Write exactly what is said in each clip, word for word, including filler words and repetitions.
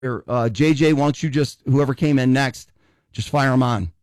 Here, uh, J J, why don't you just, whoever came in next, just fire them on.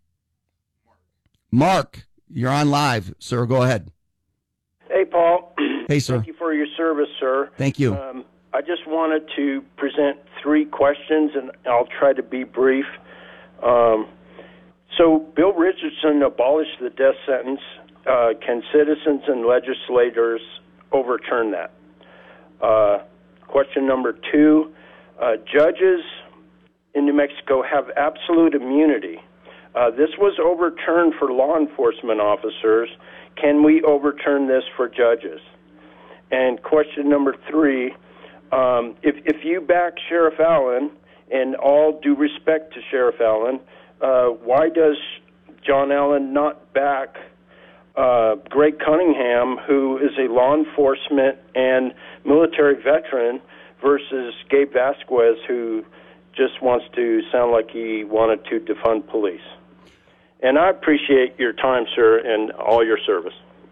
Mark, you're on live, sir. Go ahead. Hey, Paul. Hey, sir. Thank you for your service, sir. Thank you. Um, I just wanted to present three questions, and I'll try to be brief. Um, so, Bill Richardson abolished the death sentence. Uh, can citizens and legislators overturn that? Uh, question number two, uh, judges in New Mexico have absolute immunity. Uh, this was overturned for law enforcement officers. Can we overturn this for judges? And question number three, um, if, if you back Sheriff Allen, and all due respect to Sheriff Allen, uh, why does John Allen not back uh, Greg Cunningham, who is a law enforcement and military veteran, versus Gabe Vasquez, who just wants to sound like he wanted to defund police? And I appreciate your time, sir, and all your service.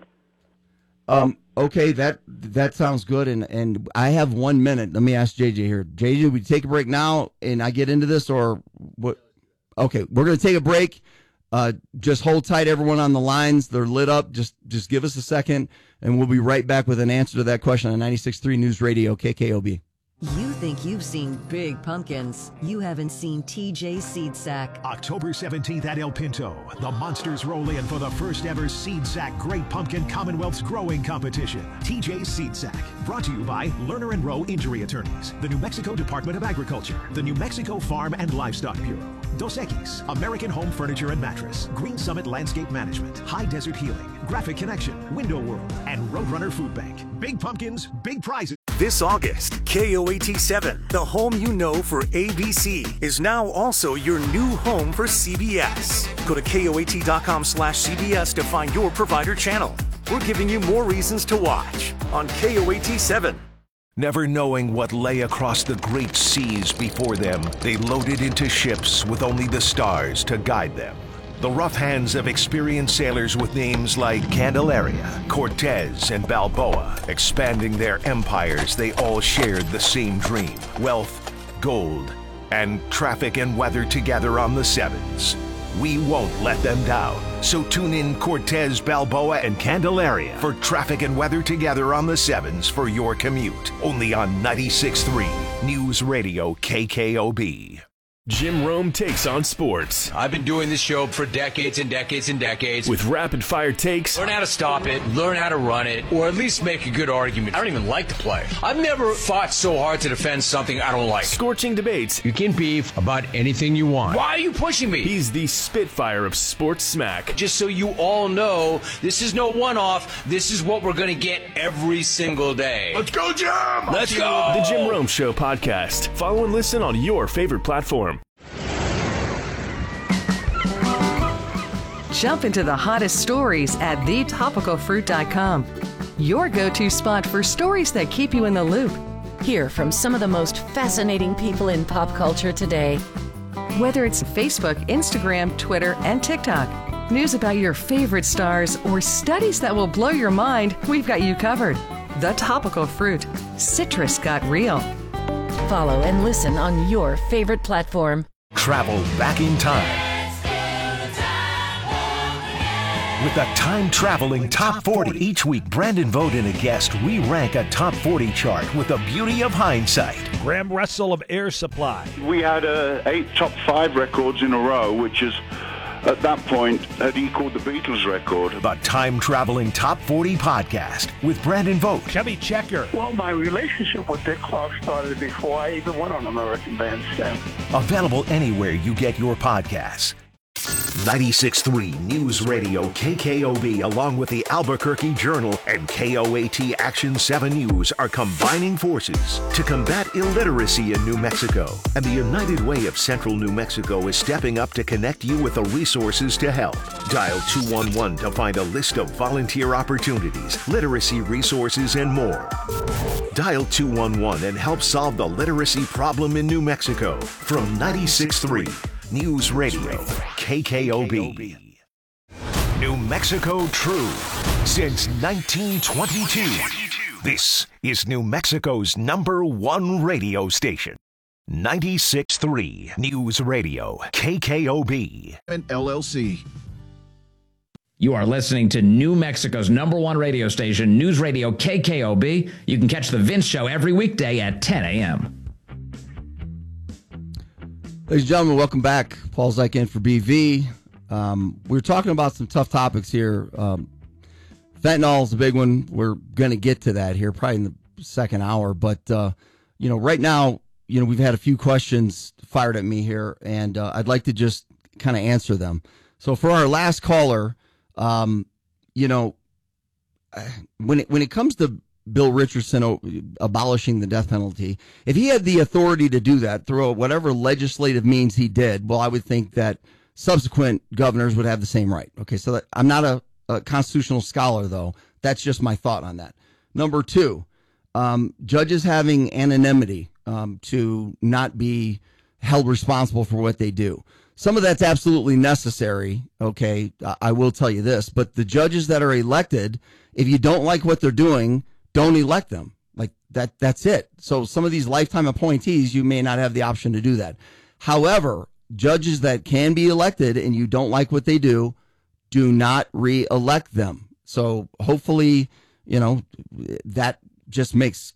Um, okay, that that sounds good, and, and I have one minute. Let me ask J J here. J J, we take a break now, and I get into this, or what? Okay, we're going to take a break. Uh, just hold tight, everyone on the lines. They're lit up. Just just give us a second, and we'll be right back with an answer to that question on ninety-six point three News Radio, K K O B. You think you've seen big pumpkins. You haven't seen T J Seed Sack. October seventeenth at El Pinto, the Monsters roll in for the first ever Seed Sack Great Pumpkin Commonwealth's Growing Competition. T J Seed Sack, brought to you by Lerner and Rowe Injury Attorneys, the New Mexico Department of Agriculture, the New Mexico Farm and Livestock Bureau, Dos Equis, American Home Furniture and Mattress, Green Summit Landscape Management, High Desert Healing, Graphic Connection, Window World, and Roadrunner Food Bank. Big pumpkins, big prizes. This August, K O A T seven, the home you know for A B C, is now also your new home for C B S. Go to K O A T dot com slash C B S to find your provider channel. We're giving you more reasons to watch on K O A T seven. Never knowing what lay across the great seas before them, they loaded into ships with only the stars to guide them. The rough hands of experienced sailors with names like Candelaria, Cortez, and Balboa, expanding their empires, they all shared the same dream: wealth, gold, and traffic and weather together on the Sevens. We won't let them down. So tune in Cortez, Balboa, and Candelaria for traffic and weather together on the Sevens for your commute. Only on ninety-six point three News Radio K K O B. Jim Rome takes on sports. I've been doing this show for decades and decades and decades. With rapid-fire takes. Learn how to stop it, learn how to run it, or at least make a good argument. I don't even like the play. I've never fought so hard to defend something I don't like. Scorching debates. You can beef about anything you want. Why are you pushing me? He's the Spitfire of sports smack. Just so you all know, this is no one-off. This is what we're going to get every single day. Let's go, Jim! Let's go! The Jim Rome Show podcast. Follow and listen on your favorite platform. Jump into the hottest stories at the topical fruit dot com. Your go-to spot for stories that keep you in the loop. Hear from some of the most fascinating people in pop culture today. Whether it's Facebook, Instagram, Twitter, and TikTok, news about your favorite stars, or studies that will blow your mind, we've got you covered. The Topical Fruit. Citrus got real. Follow and listen on your favorite platform. Travel back in time with the time-traveling Top forty. Each week, Brandon Vogt and a guest, we rank a Top forty chart with the beauty of hindsight. Graham Russell of Air Supply. We had uh, eight top five records in a row, which is, at that point, had equaled the Beatles record. The time-traveling Top forty podcast with Brandon Vogt. Chubby Checker. Well, my relationship with Dick Clark started before I even went on American Bandstand. Available anywhere you get your podcasts. ninety-six point three News Radio K K O B, along with the Albuquerque Journal and K O A T Action seven News, are combining forces to combat illiteracy in New Mexico. And the United Way of Central New Mexico is stepping up to connect you with the resources to help. Dial two one one to find a list of volunteer opportunities, literacy resources, and more. Dial two one one and help solve the literacy problem in New Mexico. From ninety-six point three News Radio K K O B. New Mexico True since nineteen twenty-two. This is New Mexico's number one radio station. ninety-six point three News Radio, K K O B. And L L C. You are listening to New Mexico's number one radio station, News Radio K K O B. You can catch The Vince Show every weekday at ten a.m. Ladies and gentlemen, welcome back. Paul Zeik in for B V. Um, we were talking about some tough topics here. Um, fentanyl is a big one. We're going to get to that here probably in the second hour. But, uh, you know, right now, you know, we've had a few questions fired at me here, and uh, I'd like to just kind of answer them. So for our last caller, Um, you know, when it, when it comes to Bill Richardson abolishing the death penalty, if he had the authority to do that through whatever legislative means he did, well, I would think that subsequent governors would have the same right. Okay, so that, I'm not a, a constitutional scholar, though. That's just my thought on that. Number two, um, judges having anonymity um, to not be held responsible for what they do. Some of that's absolutely necessary, okay, I will tell you this, but the judges that are elected, if you don't like what they're doing, don't elect them. Like, that. that's it. So some of these lifetime appointees, you may not have the option to do that. However, judges that can be elected and you don't like what they do, do not re-elect them. So hopefully, you know, that just makes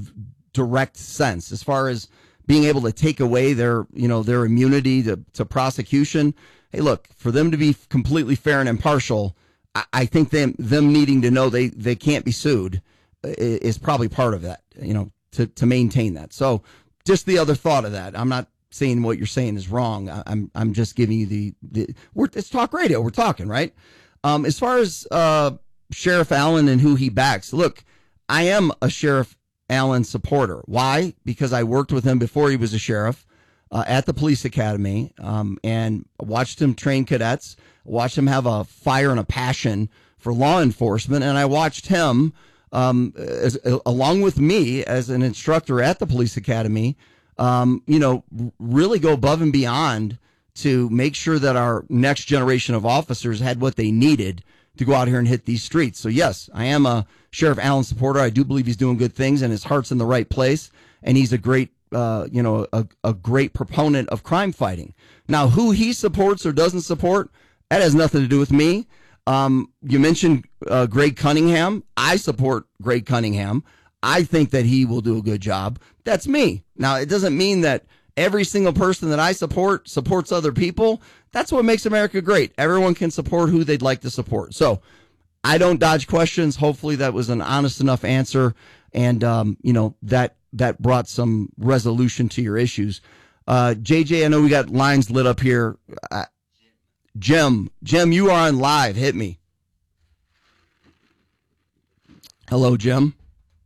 direct sense as far as being able to take away their, you know, their immunity to, to prosecution. Hey, look, for them to be completely fair and impartial, I, I think them them needing to know they, they can't be sued is probably part of that, you know, to, to maintain that. So just the other thought of that. I'm not saying what you're saying is wrong. I, I'm I'm just giving you the, the we're, it's talk radio. We're talking, right? Um, as far as uh, Sheriff Allen and who he backs, look, I am a Sheriff Allen supporter. Why? Because I worked with him before he was a sheriff uh, at the police academy, um, and watched him train cadets, watched him have a fire and a passion for law enforcement, and I watched him, um, as, along with me as an instructor at the police academy, um, you know, really go above and beyond to make sure that our next generation of officers had what they needed to go out here and hit these streets. So yes, I am a Sheriff Allen supporter. I do believe he's doing good things and his heart's in the right place. And he's a great, uh, you know, a, a great proponent of crime fighting. Now, who he supports or doesn't support, that has nothing to do with me. Um, you mentioned uh, Greg Cunningham. I support Greg Cunningham. I think that he will do a good job. That's me. Now, it doesn't mean that every single person that I support supports other people. That's what makes America great. Everyone can support who they'd like to support. So I don't dodge questions. Hopefully that was an honest enough answer. And, um, you know, that, that brought some resolution to your issues. Uh, J J, I know we got lines lit up here. Uh, Jim, Jim, you are on live. Hit me. Hello, Jim.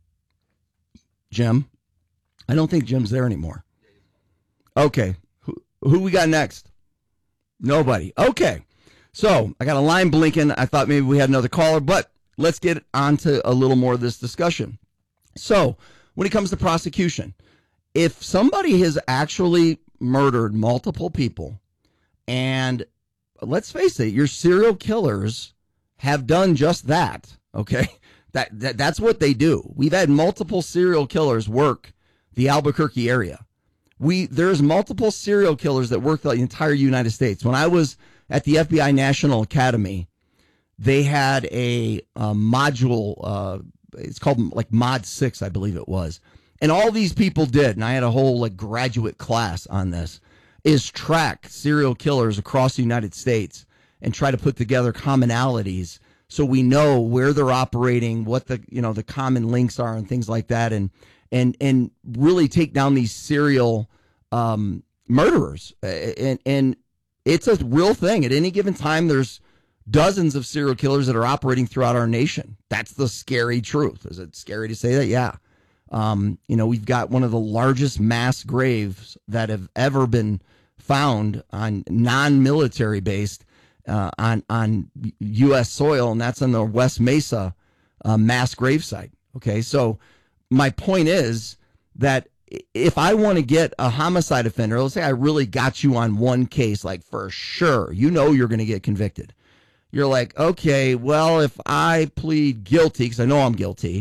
Jim. I don't think Jim's there anymore. Okay. Who, who we got next? Nobody. Okay. So I got a line blinking. I thought maybe we had another caller, but let's get on to a little more of this discussion. So when it comes to prosecution, if somebody has actually murdered multiple people, and let's face it, your serial killers have done just that. Okay. That, that that's what they do. We've had multiple serial killers work the Albuquerque area. We there's multiple serial killers that work the entire United States. When I was at the F B I National Academy, they had a, a module. Uh, it's called like Mod Six, I believe it was, and all these people did. And I had a whole like graduate class on this. Is track serial killers across the United States and try to put together commonalities so we know where they're operating, what the you know the common links are, and things like that, and. and and really take down these serial um, murderers. And, and it's a real thing. At any given time, there's dozens of serial killers that are operating throughout our nation. That's the scary truth. Is it scary to say that? Yeah. Um, you know, we've got one of the largest mass graves that have ever been found on non-military based uh, on, on U S soil, and that's on the West Mesa uh, mass grave site. Okay, so my point is that if I want to get a homicide offender, let's say I really got you on one case, like for sure, you know you're going to get convicted. You're like, okay, well, if I plead guilty, because I know I'm guilty,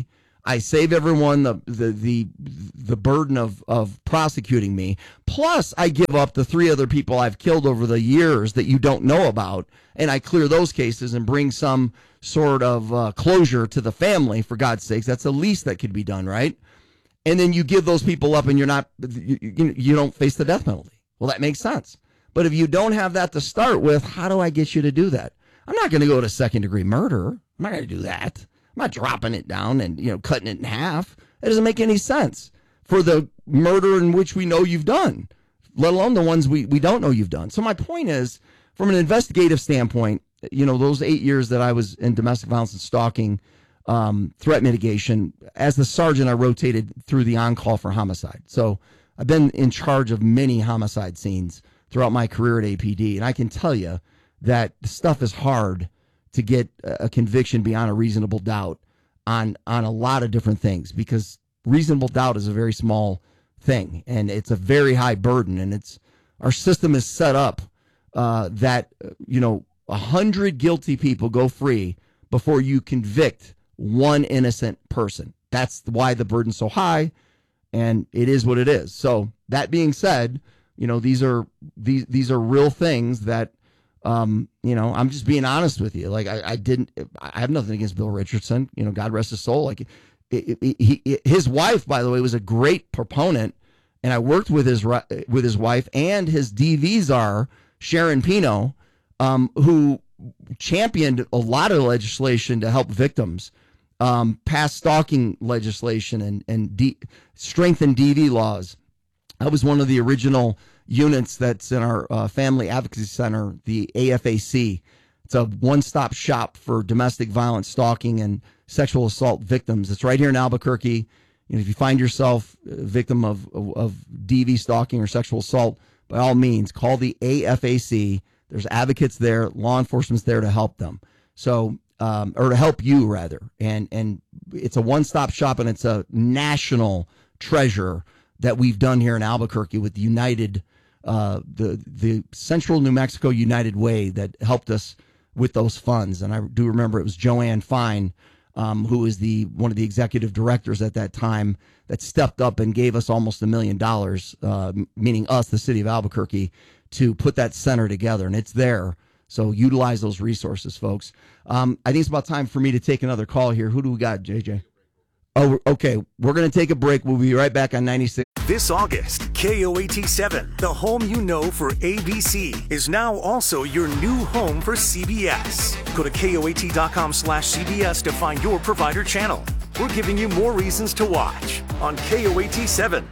I save everyone the the the, the burden of, of prosecuting me. Plus, I give up the three other people I've killed over the years that you don't know about, and I clear those cases and bring some sort of uh, closure to the family, for God's sakes. That's the least that could be done, right? And then you give those people up and you're not, you, you, you don't face the death penalty. Well, that makes sense. But if you don't have that to start with, how do I get you to do that? I'm not going to go to second degree murder. I'm not going to do that. I'm not dropping it down and, you know, cutting it in half. It doesn't make any sense for the murder in which we know you've done, let alone the ones we, we don't know you've done. So my point is, from an investigative standpoint, you know, those eight years that I was in domestic violence and stalking, um, threat mitigation, as the sergeant, I rotated through the on-call for homicide. So I've been in charge of many homicide scenes throughout my career at A P D. And I can tell you that stuff is hard to get a conviction beyond a reasonable doubt on on a lot of different things, because reasonable doubt is a very small thing and it's a very high burden, and it's our system is set up uh, that you know a hundred guilty people go free before you convict one innocent person. That's why the burden's so high, and it is what it is. So that being said, you know these are these these are real things that. Um, you know, I'm just being honest with you. Like I, I didn't, I have nothing against Bill Richardson, you know, God rest his soul. Like it, it, he, it, his wife, by the way, was a great proponent, and I worked with his, with his wife and his D V czar, Sharon Pino, um, who championed a lot of legislation to help victims, um, passed stalking legislation and, and D, strengthened D V laws. I was one of the original units that's in our uh, Family Advocacy Center, the A F A C. It's a one-stop shop for domestic violence, stalking, and sexual assault victims. It's right here in Albuquerque. You know, if you find yourself a victim of, of, of D V stalking or sexual assault, by all means, call the A F A C. There's advocates there. Law enforcement's there to help them. So, um, or to help you, rather. And, and it's a one-stop shop, and it's a national treasure that we've done here in Albuquerque with United Uh, the the Central New Mexico United Way that helped us with those funds. And I do remember it was Joanne Fine, um, who was the one of the executive directors at that time, that stepped up and gave us almost a million dollars, uh, meaning us, the city of Albuquerque, to put that center together. And it's there. So utilize those resources, folks. Um, I think it's about time for me to take another call here. Who do we got, J J? Oh, okay. We're going to take a break. We'll be right back on ninety-six. This August, K O A T seven, the home you know for A B C, is now also your new home for C B S. Go to K O A T dot com slash C B S to find your provider channel. We're giving you more reasons to watch on K O A T seven.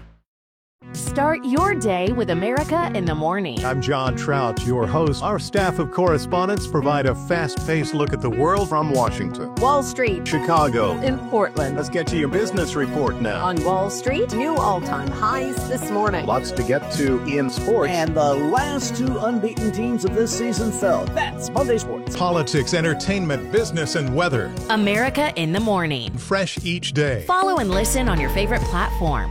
Start your day with America in the Morning. I'm John Trout, your host. Our staff of correspondents provide a fast-paced look at the world from Washington, Wall Street, Chicago, in Portland. Let's get to your business report now. On Wall Street, new all-time highs this morning. Lots to get to in sports. And the last two unbeaten teams of this season fell. That's Monday Sports. Politics, entertainment, business, and weather. America in the Morning. Fresh each day. Follow and listen on your favorite platform.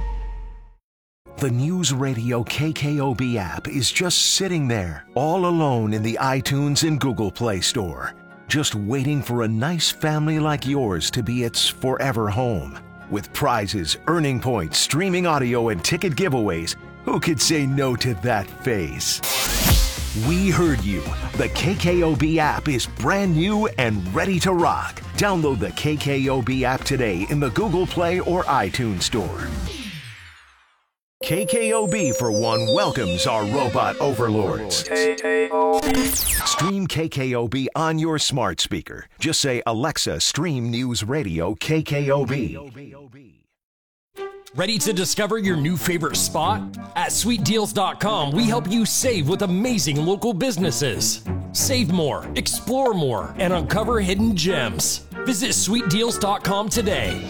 The News Radio K K O B app is just sitting there, all alone in the iTunes and Google Play Store, just waiting for a nice family like yours to be its forever home. With prizes, earning points, streaming audio, and ticket giveaways, who could say no to that face? We heard you. The K K O B app is brand new and ready to rock. Download the K K O B app today in the Google Play or iTunes Store. K K O B, for one, welcomes our robot overlords. Stream K K O B on your smart speaker. Just say, Alexa, stream News Radio K K O B. Ready to discover your new favorite spot? At sweet deals dot com, we help you save with amazing local businesses. Save more, explore more, and uncover hidden gems. Visit sweet deals dot com today.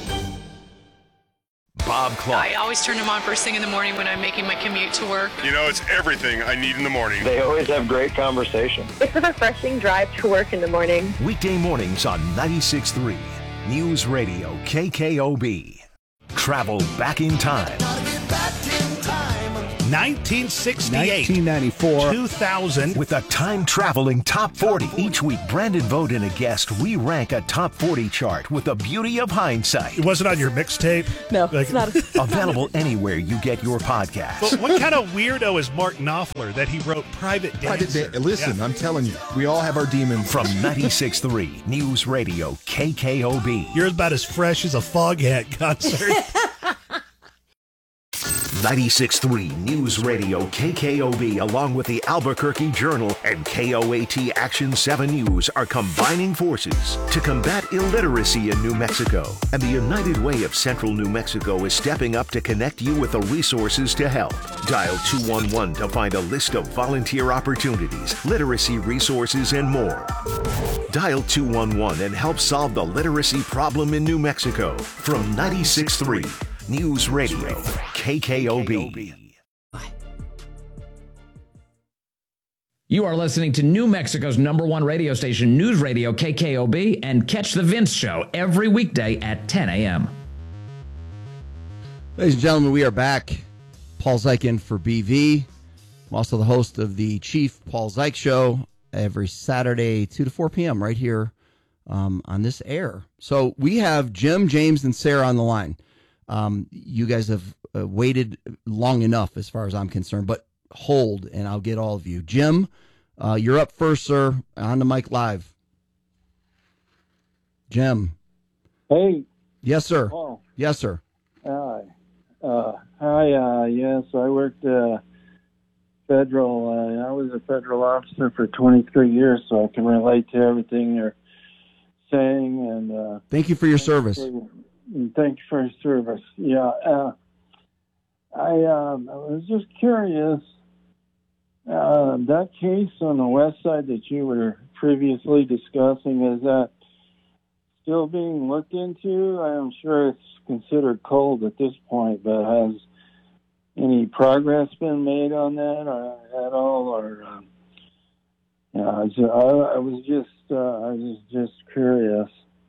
Bob Clark. I always turn them on first thing in the morning when I'm making my commute to work. You know, it's everything I need in the morning. They always have great conversation. It's a refreshing drive to work in the morning. Weekday mornings on ninety-six point three News Radio K K O B. Travel back in time. Back in time. nineteen sixty-eight, nineteen ninety-four, two thousand. With a time-traveling top forty. Each week, Brandon Vogt and a guest re-rank a top forty chart with the beauty of hindsight. It wasn't on your mixtape? No, like, it's not. Available anywhere you get your podcast. But what kind of weirdo is Mark Knopfler that he wrote Private Dancer? Private da- Listen, yeah. I'm telling you, we all have our demons. From ninety-six point three News Radio K K O B. You're about as fresh as a Foghat concert. ninety-six point three News Radio K K O B, along with the Albuquerque Journal and K O A T Action seven News, are combining forces to combat illiteracy in New Mexico. And the United Way of Central New Mexico is stepping up to connect you with the resources to help. Dial two one one to find a list of volunteer opportunities, literacy resources, and more. Dial two one one and help solve the literacy problem in New Mexico. From ninety-six point three News Radio K K O B. You are listening to New Mexico's number one radio station, News Radio K K O B, and catch The Vince Show every weekday at ten a.m. Ladies and gentlemen, we are back. Paul Zeik in for B V. I'm also the host of the Chief Paul Zeik Show every Saturday, two to four p.m. right here um, on this air. So we have Jim, James, and Sarah on the line. Um, you guys have uh, waited long enough as far as I'm concerned, but hold and I'll get all of you. Jim, uh, you're up first, sir, on the mic live. Jim. Hey. Yes, sir. Paul. Yes, sir. Hi. Uh, hi, uh, yes, I worked uh, federal. Uh, I was a federal officer for twenty-three years, so I can relate to everything you're saying. And uh, thank you for your service. For, thank you for your service. Yeah. Uh, I, um, I was just curious. Uh, that case on the west side that you were previously discussing, is that still being looked into? I'm sure it's considered cold at this point, but has any progress been made on that or, at all? Or uh, yeah, so I, I was just uh, I was just curious,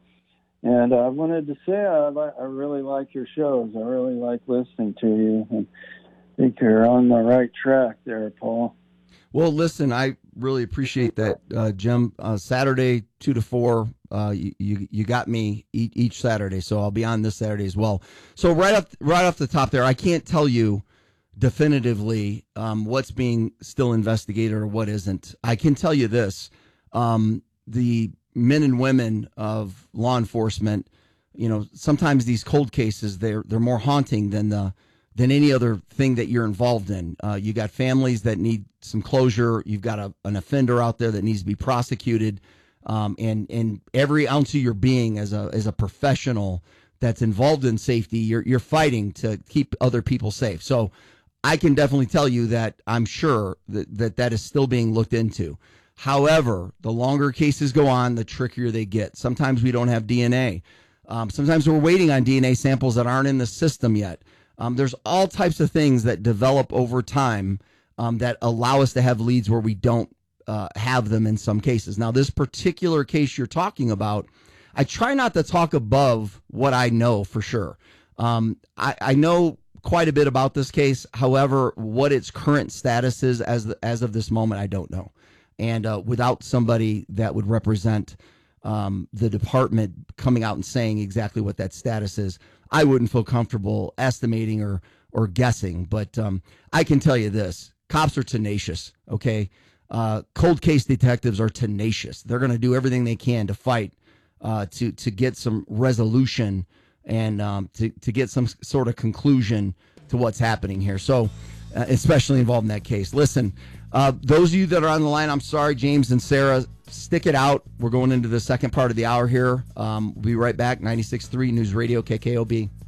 and I wanted to say I, li- I really like your shows. I really like listening to you, and I think you're on the right track there, Paul. Well, listen, I really appreciate that, uh, Jim. Uh, Saturday, two to four, uh, you, you you got me each, each Saturday, so I'll be on this Saturday as well. So right up right off the top there, I can't tell you definitively um, what's being still investigated or what isn't. I can tell you this: um, the men and women of law enforcement, you know, sometimes these cold cases they're they're more haunting than the than any other thing that you're involved in. Uh, you got families that need some closure. You've got a, an offender out there that needs to be prosecuted. Um, and, and every ounce of your being as a, as a professional that's involved in safety, you're, you're fighting to keep other people safe. So I can definitely tell you that I'm sure that that, that is still being looked into. However, the longer cases go on, the trickier they get. Sometimes we don't have D N A. Um, sometimes we're waiting on D N A samples that aren't in the system yet. Um, there's all types of things that develop over time um, that allow us to have leads where we don't uh, have them in some cases. Now, this particular case you're talking about, I try not to talk above what I know for sure. Um, I, I know quite a bit about this case. However, what its current status is as the, as of this moment, I don't know. And uh, without somebody that would represent um, the department coming out and saying exactly what that status is, I wouldn't feel comfortable estimating or or guessing. But um, I can tell you this: cops are tenacious. Okay, uh, cold case detectives are tenacious. They're going to do everything they can to fight uh, to to get some resolution and um, to to get some sort of conclusion to what's happening here. So, uh, especially involved in that case. Listen, uh, those of you that are on the line, I'm sorry, James and Sarah. Stick it out. We're going into the second part of the hour here. Um, we'll be right back. ninety-six point three News Radio K K O B.